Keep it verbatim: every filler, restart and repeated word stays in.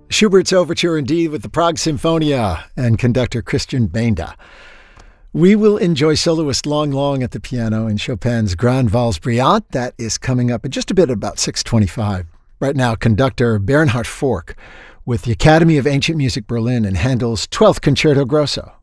Schubert's Overture indeed with the Prague Sinfonia and conductor Christian Benda. We will enjoy soloist Long Long at the piano in Chopin's Grande Valse Brillante. That is coming up in just a bit, about six twenty-five. Right now, conductor Bernhard Fork with the Academy of Ancient Music Berlin and Handel's twelfth Concerto Grosso.